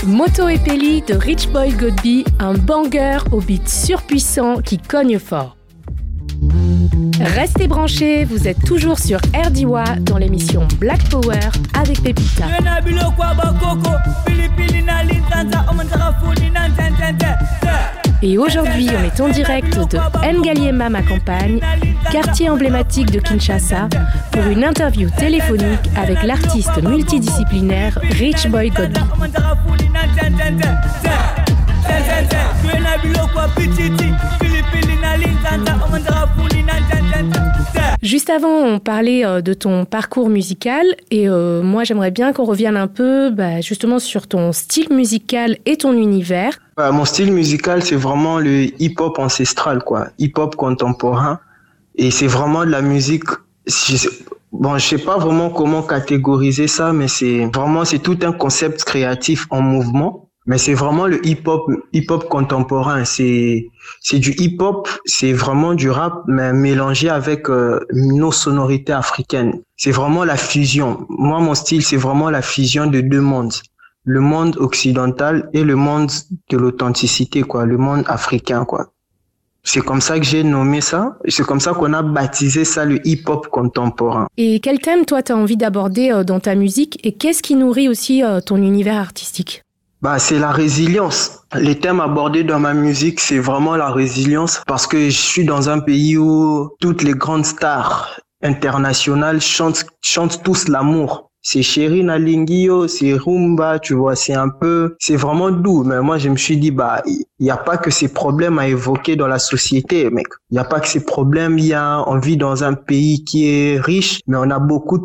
Moto et Pelli de Rich Boy Godby, un banger au beat surpuissant qui cogne fort. Restez branchés, vous êtes toujours sur RDIWA dans l'émission Black Power avec Pepita. Et aujourd'hui, on est en direct de Ngaliema, ma campagne, quartier emblématique de Kinshasa, pour une interview téléphonique avec l'artiste multidisciplinaire Rich Boy Godby. Juste avant, on parlait de ton parcours musical et moi, j'aimerais bien qu'on revienne un peu justement sur ton style musical et ton univers. Mon style musical, c'est vraiment le hip-hop ancestral, quoi, hip-hop contemporain. Et c'est vraiment de la musique. Je sais pas vraiment comment catégoriser ça, mais c'est tout un concept créatif en mouvement. Mais c'est vraiment le hip-hop contemporain. C'est du hip-hop, c'est vraiment du rap, mais mélangé avec nos sonorités africaines. C'est vraiment la fusion. Moi, mon style, c'est vraiment la fusion de deux mondes. Le monde occidental et le monde de l'authenticité, quoi. Le monde africain, quoi. C'est comme ça que j'ai nommé ça. C'est comme ça qu'on a baptisé ça le hip-hop contemporain. Et quel thème, toi, t'as envie d'aborder dans ta musique et qu'est-ce qui nourrit aussi ton univers artistique? C'est la résilience. Les thèmes abordés dans ma musique, c'est vraiment la résilience parce que je suis dans un pays où toutes les grandes stars internationales chantent tous l'amour. C'est Chéri Nalingio, c'est Rumba, tu vois, c'est vraiment doux. Mais moi, je me suis dit, il y a pas que ces problèmes à évoquer dans la société, mec. Il y a pas que ces problèmes. On vit dans un pays qui est riche, mais on a beaucoup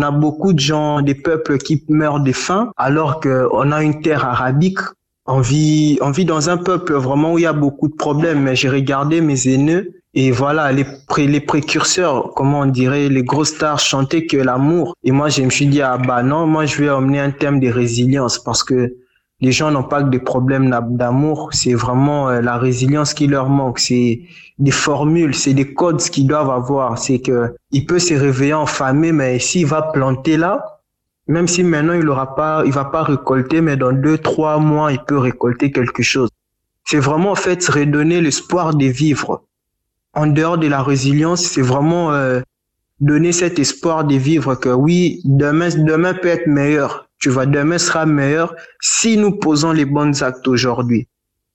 de gens, des peuples qui meurent de faim, alors que on a une terre arabique. On vit dans un peuple vraiment où il y a beaucoup de problèmes. Mais j'ai regardé mes aînés. Et voilà, les précurseurs, comment on dirait, les grosses stars chantaient que l'amour. Et moi, je me suis dit, non, moi, je vais emmener un thème de résilience parce que les gens n'ont pas que des problèmes d'amour. C'est vraiment la résilience qui leur manque. C'est des formules, c'est des codes qu'ils doivent avoir. C'est que il peut se réveiller affamé, mais s'il va planter là, même si maintenant il va pas récolter, mais dans 2-3 mois, il peut récolter quelque chose. C'est vraiment, en fait, redonner l'espoir de vivre. En dehors de la résilience, c'est vraiment donner cet espoir de vivre que oui, demain peut être meilleur. Tu vois, demain sera meilleur si nous posons les bons actes aujourd'hui.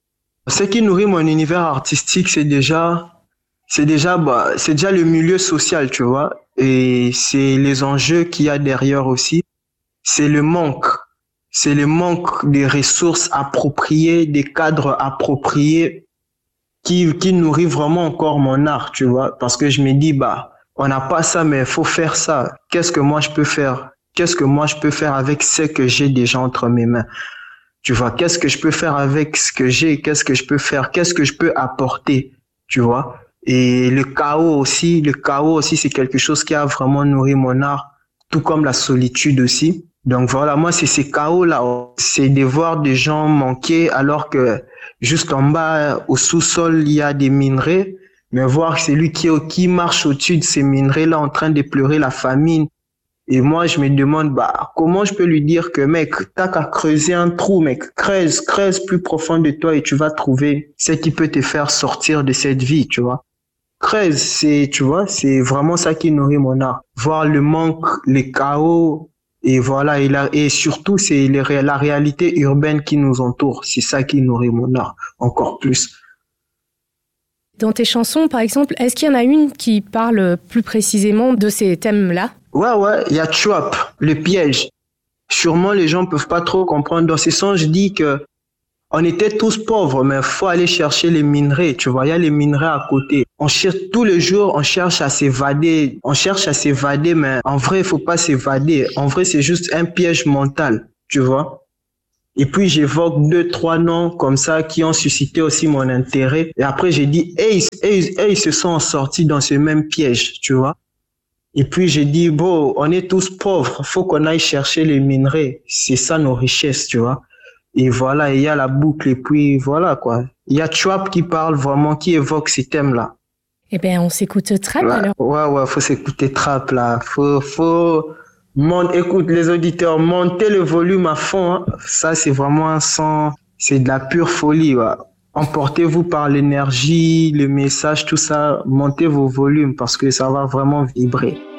Ce qui nourrit mon univers artistique, c'est déjà le milieu social, tu vois, et c'est les enjeux qu'il y a derrière aussi. C'est le manque des ressources appropriées, des cadres appropriés. Qui nourrit vraiment encore mon art, tu vois, parce que je me dis, on n'a pas ça, mais il faut faire ça. Qu'est-ce que moi je peux faire? Qu'est-ce que moi je peux faire avec ce que j'ai déjà entre mes mains? Tu vois, qu'est-ce que je peux faire avec ce que j'ai? Qu'est-ce que je peux faire? Qu'est-ce que je peux apporter? Tu vois? Et le chaos aussi, c'est quelque chose qui a vraiment nourri mon art, tout comme la solitude aussi. Donc voilà, moi, c'est ces chaos-là. C'est de voir des gens manquer alors que juste en bas, au sous-sol, il y a des minerais. Mais voir celui qui marche au-dessus de ces minerais-là en train de pleurer la famine. Et moi, je me demande, comment je peux lui dire que, mec, t'as qu'à creuser un trou, mec. Creuse plus profond de toi et tu vas trouver ce qui peut te faire sortir de cette vie, tu vois. Creuse, c'est vraiment ça qui nourrit mon art. Voir le manque, les chaos. Et voilà, et surtout, c'est la réalité urbaine qui nous entoure. C'est ça qui nourrit mon art, encore plus. Dans tes chansons, par exemple, est-ce qu'il y en a une qui parle plus précisément de ces thèmes-là? Ouais, il y a Trap, le piège. Sûrement, les gens peuvent pas trop comprendre. Dans ces sons, je dis que on était tous pauvres, mais faut aller chercher les minerais, tu vois, il y a les minerais à côté. On cherche tous les jours, on cherche à s'évader, mais en vrai, il faut pas s'évader. En vrai, c'est juste un piège mental, tu vois. Et puis, j'évoque 2-3 noms comme ça qui ont suscité aussi mon intérêt. Et après, j'ai dit, ils se sont sortis dans ce même piège, tu vois. Et puis, j'ai dit, on est tous pauvres, faut qu'on aille chercher les minerais. C'est ça nos richesses, tu vois. Et voilà, il y a la boucle, et puis voilà, quoi. Il y a Trap qui parle vraiment, qui évoque ces thèmes-là. Eh ben, on s'écoute Trap, alors. Ouais, faut s'écouter Trap, là. Faut Écoute, les auditeurs, montez le volume à fond, hein. Ça, c'est vraiment un son, c'est de la pure folie, ouais. Emportez-vous par l'énergie, le message, tout ça. Montez vos volumes parce que ça va vraiment vibrer.